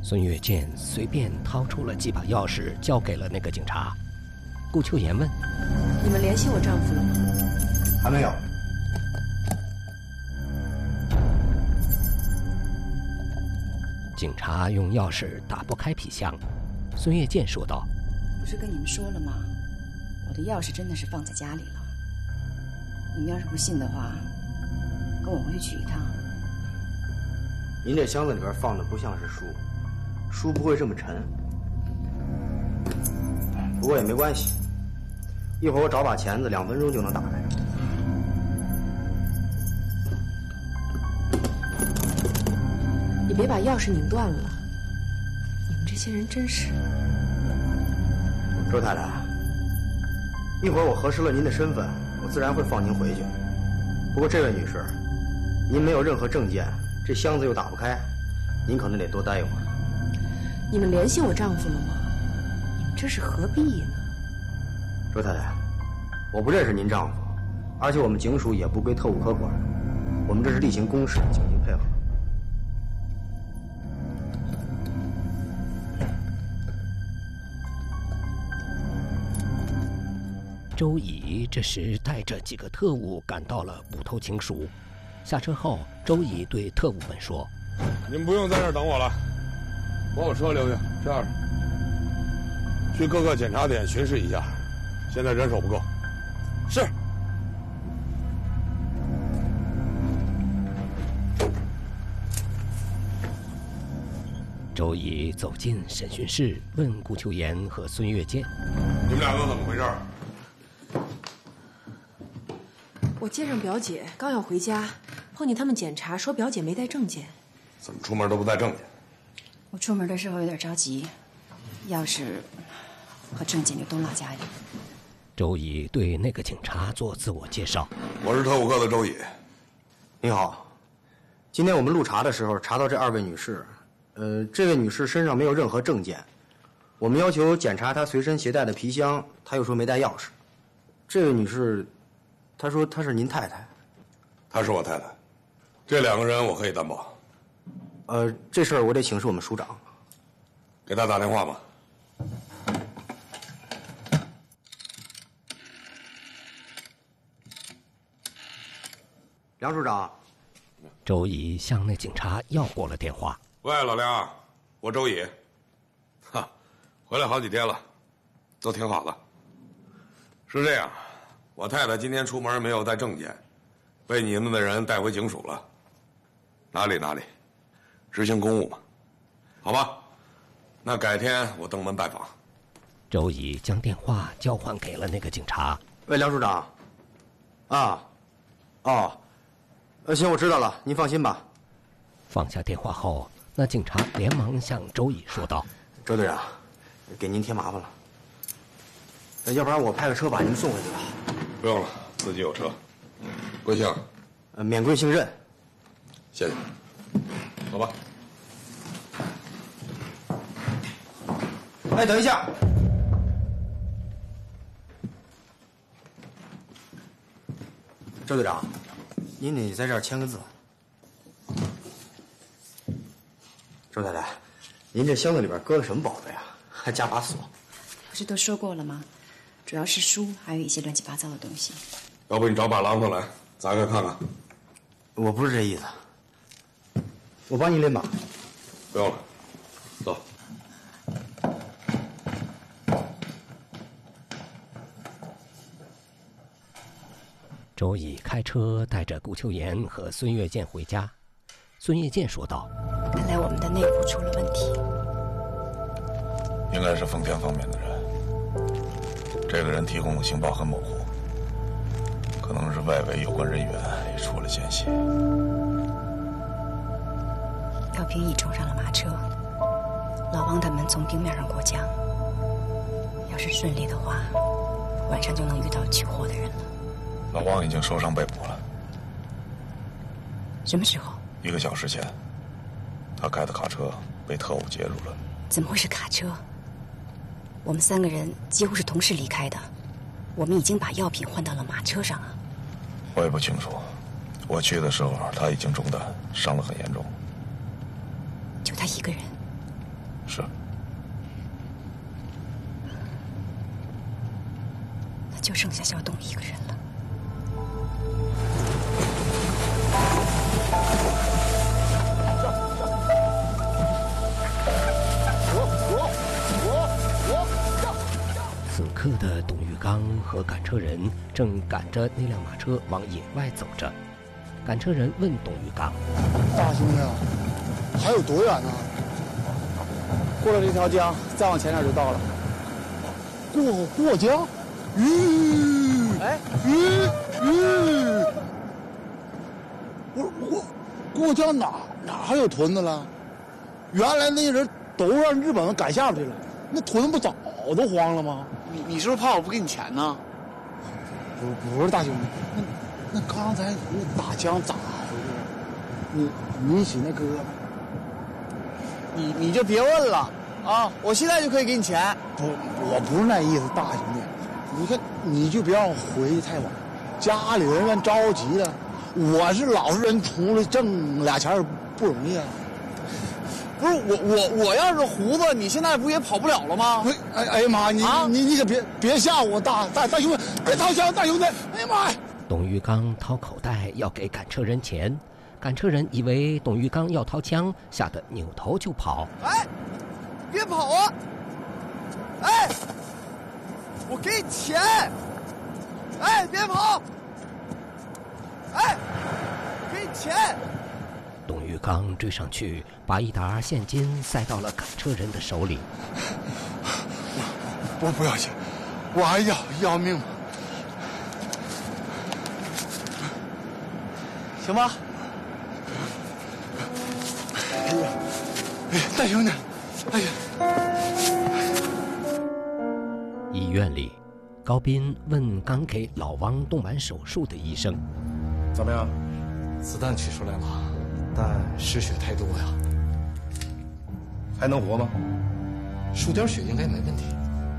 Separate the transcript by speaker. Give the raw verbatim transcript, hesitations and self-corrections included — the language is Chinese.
Speaker 1: 孙月见随便掏出了几把钥匙，交给了那个警察。顾秋妍问：“
Speaker 2: 你们联系我丈夫了吗？”
Speaker 3: 还没有。
Speaker 1: 警察用钥匙打不开皮箱，孙月见说道：“
Speaker 4: 不是跟你们说了吗？我的钥匙真的是放在家里了。你们要是不信的话，跟我回去取一趟。
Speaker 3: 您这箱子里边放的不像是书，书不会这么沉。不过也没关系，一会儿我找把钳子，两分钟就能打开。
Speaker 2: 你别把钥匙拧断了。你们这些人真是……
Speaker 3: 周太太，一会儿我核实了您的身份，我自然会放您回去。不过这位女士，您没有任何证件，这箱子又打不开，您可能得多待一会儿。
Speaker 2: 你们联系我丈夫了吗？你们这是何必呢？
Speaker 3: 周太太，我不认识您丈夫，而且我们警署也不归特务科管，我们这是例行公事，请您配合。
Speaker 1: 周乙这时带着几个特务赶到了捕头情署。下车后，周乙对特务们说：“
Speaker 5: 你们不用在这儿等我了，把我车留下。这样，去各个检查点巡视一下，现在人手不够。”是。
Speaker 1: 周乙走进审讯室，问顾秋妍和孙月见：“
Speaker 5: 你们两个怎么回事？”
Speaker 2: 我接上表姐，刚要回家，碰见他们检查，说表姐没带证件。
Speaker 5: 怎么出门都不带证件？
Speaker 4: 我出门的时候有点着急，钥匙和证件就都落家里。
Speaker 1: 周乙对那个警察做自我介绍：“
Speaker 5: 我是特务科的周乙。
Speaker 3: 你好，今天我们录查的时候查到这二位女士，呃，这位女士身上没有任何证件，我们要求检查她随身携带的皮箱，她又说没带钥匙。这位女士。”他说：“她是您太太。”
Speaker 5: 她是我太太，这两个人我可以担保。
Speaker 3: 呃，这事儿我得请示我们署长。
Speaker 5: 给他打电话吧。
Speaker 3: 梁署长，
Speaker 1: 周乙向那警察要过了电话。
Speaker 5: 喂，老梁，我周乙。哈，回来好几天了，都挺好的。是这样。我太太今天出门没有带证件，被你们的人带回警署了。哪里哪里，执行公务嘛。好吧，那改天我登门拜访。
Speaker 1: 周乙将电话交还给了那个警察。
Speaker 3: 喂，梁署长。啊，哦，呃，行，我知道了，您放心吧。
Speaker 1: 放下电话后，那警察连忙向周乙说道：“
Speaker 3: 周队长，给您添麻烦了。要不然我派个车把您送回去吧。”
Speaker 5: 不用了，自己有车。贵姓？
Speaker 3: 呃，免贵姓任。
Speaker 5: 谢谢。走吧。
Speaker 3: 哎，等一下。周队长，您得在这儿签个字。周太太，您这箱子里边搁了什么宝贝啊？还加把锁？
Speaker 4: 不是都说过了吗？主要是书，还有一些乱七八糟的东西。
Speaker 5: 要不你找把榔头来，砸开看看。
Speaker 3: 我不是这意思，我帮您拎吧。
Speaker 5: 不用了，走。
Speaker 1: 周乙开车带着顾秋妍和孙月见回家。孙月见说道：“
Speaker 4: 看来我们的内部出了问题。
Speaker 6: 应该是奉天方面的人。这个人提供的情报很模糊，可能是外围有关人员也出了间隙。
Speaker 4: 高平义冲上了马车，老王他们从冰面上过江。要是顺利的话，晚上就能遇到取货的人了。
Speaker 6: 老王已经受伤被捕了。
Speaker 4: 什么时候？
Speaker 6: 一个小时前，他开的卡车被特务截住了。
Speaker 4: 怎么会是卡车？我们三个人几乎是同时离开的，我们已经把药品换到了马车上啊。
Speaker 6: 我也不清楚，我去的时候他已经中弹，伤得很严重。
Speaker 4: 就他一个人？
Speaker 6: 是。
Speaker 4: 那就剩下小董一个人了。
Speaker 1: 此刻的董玉刚和赶车人正赶着那辆马车往野外走着。赶车人问董玉刚：“
Speaker 7: 大兄弟啊，还有多远呢？”过了这条江，再往前点就到了。过过江？吁！哎，吁吁！我我过江哪哪还有屯子了？原来那些人都让日本人赶下边去了，那屯子不早都荒了吗？
Speaker 8: 你你是不是怕我不给你钱呢？
Speaker 7: 不不是大兄弟，那那刚才那打江咋回事？你你洗那胳膊？
Speaker 8: 你你就别问了啊！我现在就可以给你钱。
Speaker 7: 不，我不是那意思，大兄弟，你看你就别让我回去太晚，家里人们着急了。我是老实人，出来挣俩钱不容易啊。
Speaker 8: 不是我我我要是胡子，你现在不也跑不了了吗？
Speaker 7: 哎哎呀妈，你、啊、你你可别别吓我，大大大兄弟，别掏枪，大兄弟！哎呀妈呀！
Speaker 1: 董玉刚掏口袋要给赶车人钱，赶车人以为董玉刚要掏枪，吓得扭头就跑。
Speaker 8: 哎，别跑啊！哎，我给你钱！哎，别跑！哎，给你钱！
Speaker 1: 董玉刚追上去，把一沓现金塞到了赶车人的手里。
Speaker 7: 我不要钱，我还要要命。
Speaker 8: 行吧。
Speaker 7: 哎呀，哎，大兄弟，哎呀！
Speaker 1: 医院里，高斌问刚给老汪动完手术的医生：“
Speaker 9: 怎么样？子弹取出来了，但失血太多呀。还能活吗？输点血应该没问题。